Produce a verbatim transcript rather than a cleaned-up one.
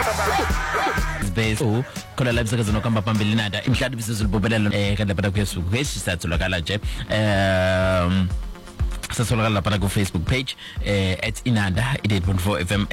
Base khona la bisakaza nokuhamba phambili nada imhlali bisizulibobelelo eh kanti lapha kuyesuku esisatholakala nje um sasitholakala lapha ku Facebook page eh at Inanda eighty-eight point four F M